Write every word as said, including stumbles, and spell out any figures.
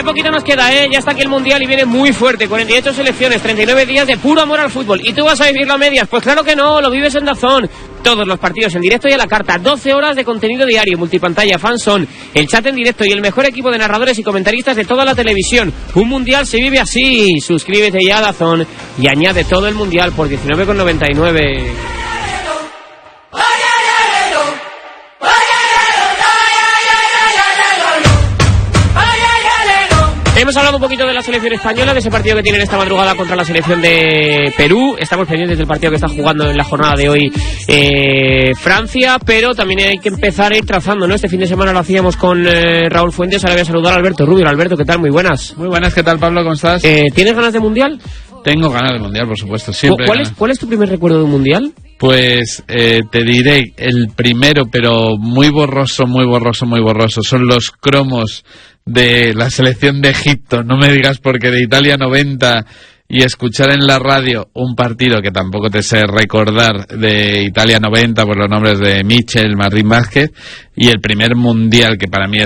poquito nos queda, ¿eh? Ya está aquí el Mundial y viene muy fuerte. cuarenta y ocho selecciones, treinta y nueve días de puro amor al fútbol. ¿Y tú vas a vivirlo a medias? Pues claro que no, lo vives en DAZN. Todos los partidos en directo y a la carta. doce horas de contenido diario, multipantalla, fanzone, el chat en directo y el mejor equipo de narradores y comentaristas de toda la televisión. Un Mundial se vive así. Suscríbete ya a DAZN y añade todo el Mundial por diecinueve con noventa y nueve. Hemos hablado un poquito de la selección española, de ese partido que tienen esta madrugada contra la selección de Perú. Estamos pendientes del partido que está jugando en la jornada de hoy eh, Francia, pero también hay que empezar a ir trazando, ¿no? Este fin de semana lo hacíamos con eh, Raúl Fuentes, ahora voy a saludar a Alberto Rubio. Alberto, ¿qué tal? Muy buenas. Muy buenas, ¿qué tal, Pablo? ¿Cómo estás? Eh, ¿Tienes ganas de Mundial? Tengo ganas de Mundial, por supuesto, siempre. ¿Cuál es, ¿Cuál es tu primer recuerdo de un Mundial? Pues eh, te diré el primero, pero muy borroso, muy borroso, muy borroso. Son los cromos de la selección de Egipto. No me digas, porque de Italia noventa y escuchar en la radio un partido que tampoco te sé recordar de Italia noventa por los nombres de Michel, Martín Vázquez, y el primer Mundial que para mí es